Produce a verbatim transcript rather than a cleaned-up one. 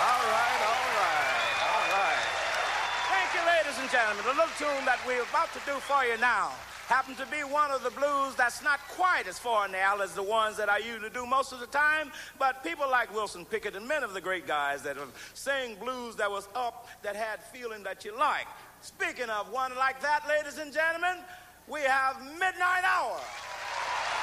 All right, all right, all right. Thank you, ladies and gentlemen. The little tune that we're about to do for you now happens to be one of the blues that's not quite as far now as the ones that I usually do most of the time, but people like Wilson Pickett and many of the great guys that have sang blues that was up, that had feeling that you like. Speaking of one like that, ladies and gentlemen, we have Midnight Hour.